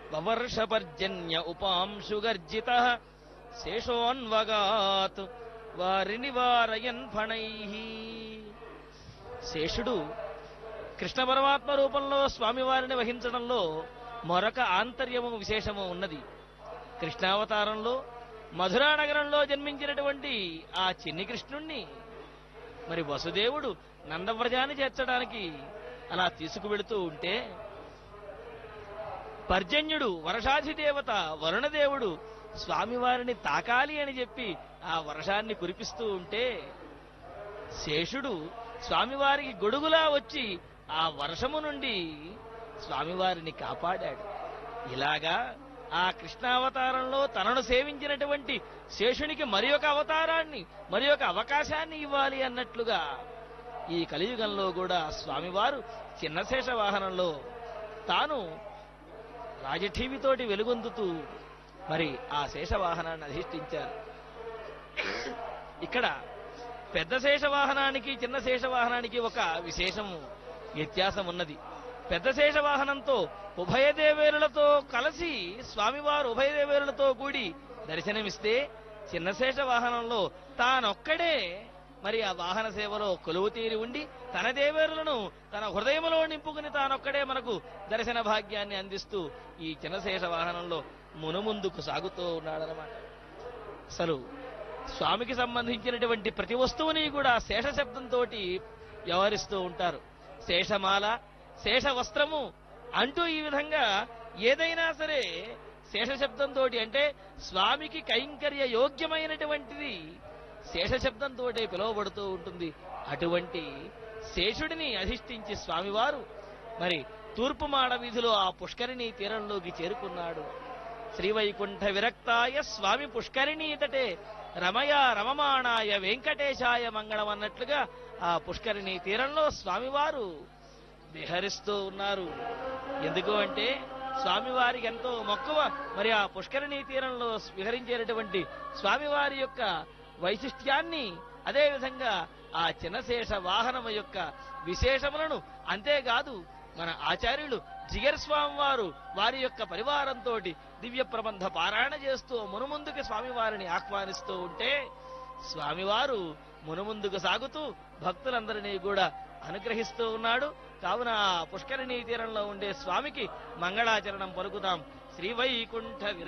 వవర్షపర్జన్య ఉపాంశుగర్జిత శేషోన్వగాత్ వారిని వారయన్ ఫణై. శేషుడు కృష్ణ పరమాత్మ రూపంలో స్వామివారిని వహించడంలో మరొక ఆంతర్యము విశేషము ఉన్నది. కృష్ణావతారంలో మధురా నగరంలో జన్మించినటువంటి ఆ చిన్ని కృష్ణుణ్ణి మరి వసుదేవుడు నందవ్రజాన్ని చేర్చడానికి అలా తీసుకువెళుతూ ఉంటే పర్జన్యుడు వర్షాధిదేవత వరుణదేవుడు స్వామివారిని తాకాలి అని చెప్పి ఆ వర్షాన్ని కురిపిస్తూ ఉంటే శేషుడు స్వామివారికి గొడుగులా వచ్చి ఆ వర్షము నుండి స్వామివారిని కాపాడాడు. ఇలాగా ఆ కృష్ణావతారంలో తనను సేవించినటువంటి శేషునికి మరి ఒక అవతారాన్ని మరి ఒక అవకాశాన్ని ఇవ్వాలి అన్నట్లుగా ఈ కలియుగంలో కూడా స్వామివారు చిన్న శేష వాహనంలో తాను రాజఠీవితోటి వెలుగొందుతూ మరి ఆ శేషవాహనాన్ని అధిష్ఠించారు. ఇక్కడ పెద్ద శేషవాహనానికి చిన్న శేషవాహనానికి ఒక విశేషము వ్యత్యాసం ఉన్నది. పెద్ద శేషవాహనంతో ఉభయదేవేరులతో కలిసి స్వామివారు ఉభయదేవేరులతో కూడి దర్శనమిస్తే చిన్న శేషవాహనంలో తానొక్కడే మరి ఆ వాహన సేవలో కొలువు తీరి ఉండి తన దేవేరులను తన హృదయంలో నింపుకుని తానొక్కడే మనకు దర్శన భాగ్యాన్ని అందిస్తూ ఈ చిన్నశేష వాహనంలో మునుముందుకు సాగుతూ ఉన్నాడనమాట. అసలు స్వామికి సంబంధించినటువంటి ప్రతి వస్తువుని కూడా శేష శబ్దంతో వ్యవహరిస్తూ ఉంటారు. శేషమాల, శేష వస్త్రము అంటూ ఈ విధంగా ఏదైనా సరే శేష శబ్దంతో అంటే స్వామికి కైంకర్య యోగ్యమైనటువంటిది శేష శబ్దంతో పిలువబడుతూ ఉంటుంది. అటువంటి శేషుడిని అధిష్ఠించి స్వామివారు మరి తూర్పు మాడ వీధిలో ఆ పుష్కరిణి తీరంలోకి చేరుకున్నాడు. శ్రీవైకుంఠ విరక్తాయ స్వామి పుష్కరిణీతటే రమయ రమమాణాయ వెంకటేశాయ మంగళం అన్నట్లుగా ఆ పుష్కరిణి తీరంలో స్వామివారు విహరిస్తూ ఉన్నారు. ఎందుకు అంటే స్వామివారికి ఎంతో మక్కువ మరి ఆ పుష్కరిణి తీరంలో విహరించేటటువంటి స్వామివారి యొక్క వైశిష్ట్యాన్ని, అదేవిధంగా ఆ చిన్నశేష వాహనము యొక్క విశేషములను, అంతేకాదు మన ఆచార్యులు జిగర్ స్వామి వారు వారి యొక్క పరివారంతో దివ్య ప్రబంధ పారాయణ చేస్తూ మునుముందుకు స్వామివారిని ఆహ్వానిస్తూ ఉంటే స్వామివారు మునుముందుకు సాగుతూ భక్తులందరినీ కూడా అనుగ్రహిస్తూ ఉన్నాడు. కావున పుష్కరిణీ తీరంలో ఉండే స్వామికి మంగళాచరణం పలుకుదాం. శ్రీవైకుంఠ